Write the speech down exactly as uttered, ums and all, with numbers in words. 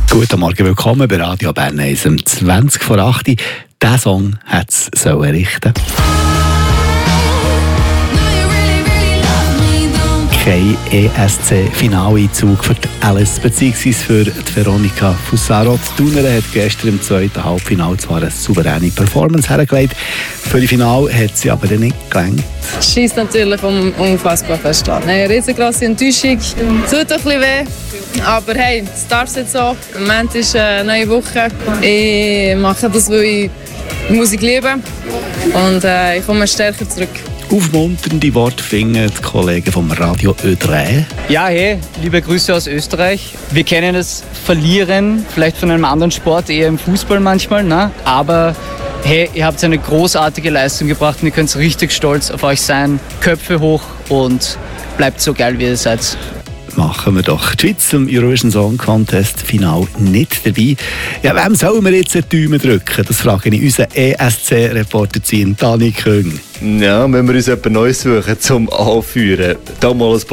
Guten Morgen, willkommen bei Radio Bern eins um zwanzig vor acht. Diesen Song hat es richten. Kein E S C-Finaleinzug für die Alice bzw. für die Veronika Fusaro. Die Thunerin hat gestern im zweiten Halbfinale zwar eine souveräne Performance hergelegt. Für die Finale hat sie aber nicht gelangt. Es scheisst natürlich um, unfassbar fest an. Eine riesengroße Enttäuschung. Es tut ein bisschen weh. Aber hey, es darf jetzt so. Im Moment ist eine neue Woche. Ich mache das, weil ich Musik liebe. Und äh, ich komme stärker zurück. Aufmunternde Worte finden die Kollegen vom Radio Ö drei. Ja, hey, liebe Grüße aus Österreich. Wir kennen das Verlieren, vielleicht von einem anderen Sport, eher im Fußball manchmal, ne? Aber hey, ihr habt eine großartige Leistung gebracht und ihr könnt richtig stolz auf euch sein. Köpfe hoch und bleibt so geil, wie ihr seid. Machen wir doch. Die Schweiz zum Eurovision Song Contest Final nicht dabei. Ja, wem sollen wir jetzt die Daumen drücken? Das frage ich unseren E S C-Reporter Dani Küng. Ja, wenn wir uns etwas Neues suchen zum Anführen. Da mal ein paar